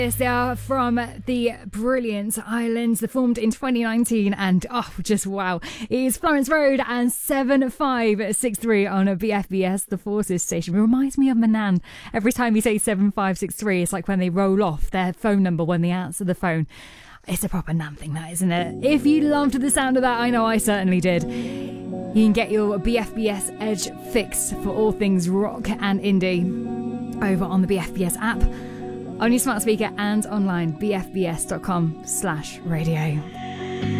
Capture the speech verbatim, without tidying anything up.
Yes, they are from the brilliant Islands. They formed in twenty nineteen and, oh, just wow. It is Florence Road and seven five six three on B F B S, the Forces station. It reminds me of my nan. Every time you say seven five six three, it's like when they roll off their phone number when they answer the phone. It's a proper nan thing, that, isn't it? If you loved the sound of that, I know I certainly did. You can get your B F B S Edge fix for all things rock and indie over on the B F B S app, on your smart speaker and online, b f b s dot com slash radio.